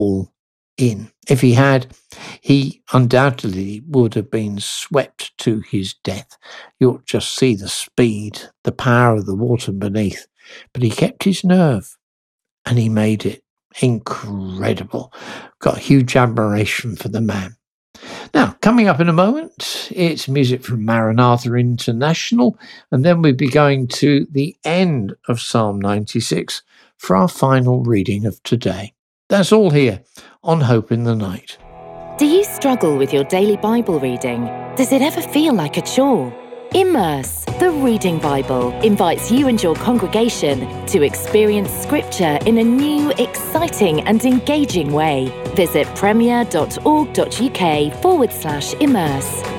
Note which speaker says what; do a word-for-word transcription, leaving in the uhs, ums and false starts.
Speaker 1: all in. If he had, he undoubtedly would have been swept to his death. You'll just see the speed, the power of the water beneath. But he kept his nerve, and he made it incredible. Got huge admiration for the man. Now, coming up in a moment, it's music from Maranatha International, and then we'll be going to the end of Psalm ninety-six for our final reading of today. That's all here on Hope in the Night.
Speaker 2: Do you struggle with your daily Bible reading? Does it ever feel like a chore? Immerse, the Reading Bible, invites you and your congregation to experience Scripture in a new, exciting and engaging way. Visit premier.org.uk forward slash immerse.